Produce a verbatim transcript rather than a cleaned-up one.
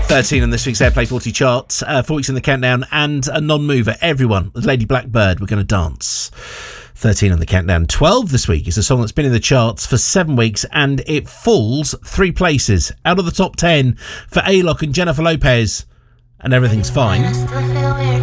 thirteen on this week's Airplay forty charts, uh, four weeks in the countdown, and a non-mover. Everyone with Lady Blackbird, We're Gonna Dance. thirteen on the countdown. twelve this week is a song that's been in the charts for seven weeks, and it falls three places out of the top ten for A-Lock and Jennifer Lopez, and Everything's Fine.